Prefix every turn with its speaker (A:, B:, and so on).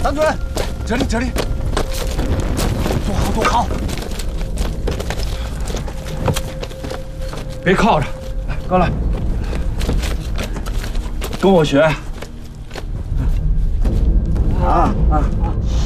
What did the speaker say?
A: 党主任，这里，坐好。别靠着，来，过来，跟我学。啊！